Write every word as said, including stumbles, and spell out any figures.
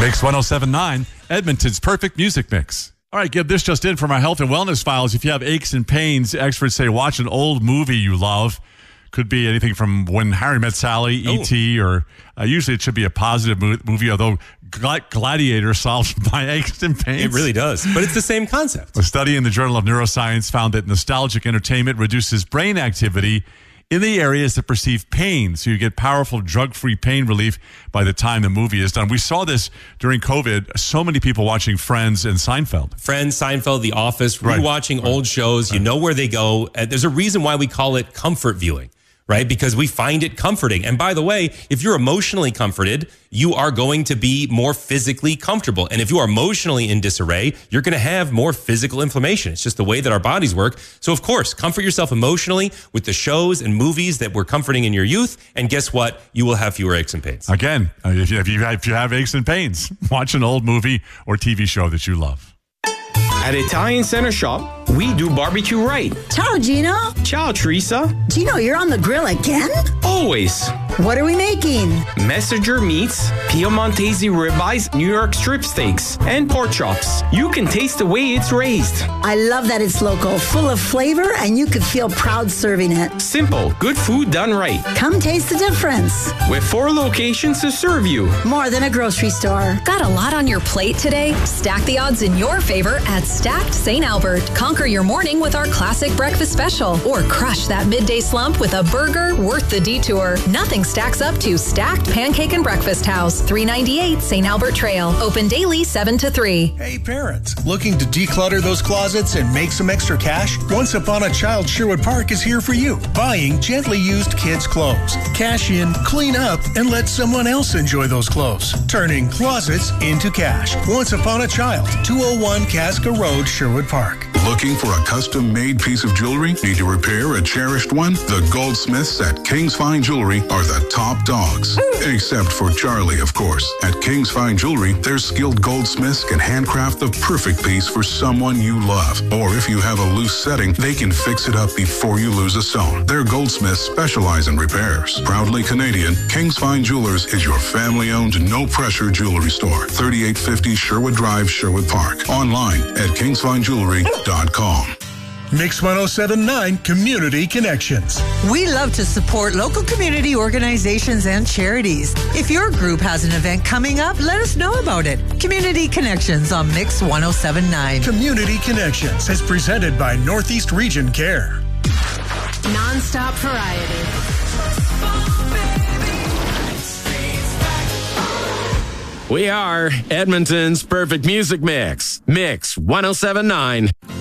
Mix one oh seven point nine, Edmonton's perfect music mix. All right, Gib, this just in from our health and wellness files. If you have aches and pains, experts say watch an old movie you love. Could be anything from When Harry Met Sally, oh. E T, or uh, usually it should be a positive mo- movie, although Gla- Gladiator solves my aches and pains. It really does, but it's the same concept. A study in the Journal of Neuroscience found that nostalgic entertainment reduces brain activity in the areas that perceive pain. So you get powerful drug-free pain relief by the time the movie is done. We saw this during COVID. So many people watching Friends and Seinfeld. Friends, Seinfeld, The Office, rewatching right. old shows. You know where they go. There's a reason why we call it comfort viewing, right? Because we find it comforting. And by the way, if you're emotionally comforted, you are going to be more physically comfortable. And if you are emotionally in disarray, you're going to have more physical inflammation. It's just the way that our bodies work. So of course, comfort yourself emotionally with the shows and movies that were comforting in your youth. And guess what? You will have fewer aches and pains. Again, if you, if you, if you have aches and pains, watch an old movie or T V show that you love. At Italian Center Shop, we do barbecue right. Ciao, Gino. Ciao, Teresa. Gino, you're on the grill again? Always. What are we making? Messenger meats, Piemontese ribeyes, New York strip steaks, and pork chops. You can taste the way it's raised. I love that it's local, full of flavor, and you could feel proud serving it. Simple, good food done right. Come taste the difference. With four locations to serve you. More than a grocery store. Got a lot on your plate today? Stack the odds in your favor at Stacked Saint Albert. Conquer your morning with our classic breakfast special, or crush that midday slump with a burger worth the detour. Nothing stacks up to Stacked Pancake and Breakfast House, three ninety-eight Saint Albert Trail. Open daily seven to three. Hey parents, looking to declutter those closets and make some extra cash? Once Upon a Child Sherwood Park is here for you. Buying gently used kids' clothes. Cash in, clean up, and let someone else enjoy those clothes. Turning closets into cash. Once Upon a Child, two oh one Casca Road, Sherwood Park. Looking for a custom-made piece of jewelry? Need to repair a cherished one? The goldsmiths at King's Fine Jewelry are the top dogs. Except for Charlie, of course. At King's Fine Jewelry, their skilled goldsmiths can handcraft the perfect piece for someone you love. Or if you have a loose setting, they can fix it up before you lose a stone. Their goldsmiths specialize in repairs. Proudly Canadian, King's Fine Jewelers is your family-owned, no-pressure jewelry store. thirty-eight fifty Sherwood Drive, Sherwood Park. Online at kings fine jewelry dot com. Mix one oh seven point nine Community Connections. We love to support local community organizations and charities. If your group has an event coming up, let us know about it. Community Connections on Mix one oh seven point nine. Community Connections is presented by Northeast Region Care. Non-stop variety. We are Edmonton's perfect music mix. Mix one oh seven point nine.